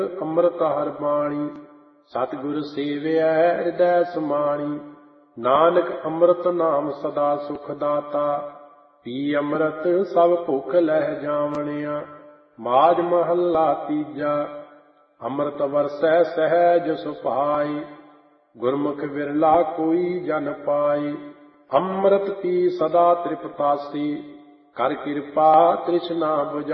ਅੰਮ੍ਰਿਤ ਹਰਿ ਬਾਣੀ। ਸਤਿਗੁਰ ਸੇਵਿਆ ਹਿਰਦੈ ਸਮਾਣੀ। ਨਾਨਕ ਅੰਮ੍ਰਿਤ ਨਾਮ ਸਦਾ ਸੁਖ ਦਾਤਾ। ਪੀ ਅੰਮ੍ਰਿਤ ਸਭ ਭੁੱਖ ਲਹਿ ਜਾਵਣਿਆ। ਮਾਝ ਮਹੱਲਾ ਤੀਜਾ। ਅੰਮ੍ਰਿਤ ਵਰਸੈ ਸਹਿਜ ਸੁਭਾਈ। ਗੁਰਮੁਖ ਵਿਰਲਾ ਕੋਈ ਜਨ ਪਾਈ। ਅੰਮ੍ਰਿਤ ਪੀ ਸਦਾ ਤ੍ਰਿਪਤਾਸੀ। ਕਰ ਕਿਰਪਾ ਤ੍ਰਿਸ਼ਨਾ ਬੁਝਾਈ।